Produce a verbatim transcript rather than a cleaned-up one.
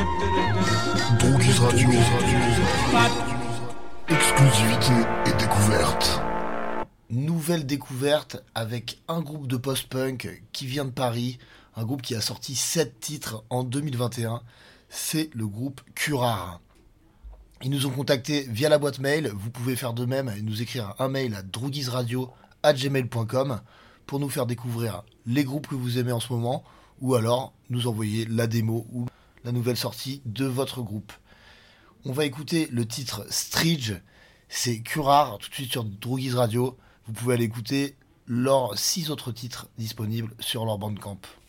Droguise Radio. Exclusivité et découverte. Nouvelle découverte avec un groupe de post-punk qui vient de Paris, un groupe qui a sorti sept titres en deux mille vingt et un, c'est le groupe Curare. Ils nous ont contactés via la boîte mail, vous pouvez faire de même et nous écrire un mail à droguiseradio arobase gmail point com pour nous faire découvrir les groupes que vous aimez en ce moment ou alors nous envoyer la démo ou la nouvelle sortie de votre groupe. On va écouter le titre Stridge, c'est Curare, tout de suite sur Droguise Radio. Vous pouvez aller écouter leurs six autres titres disponibles sur leur Bandcamp.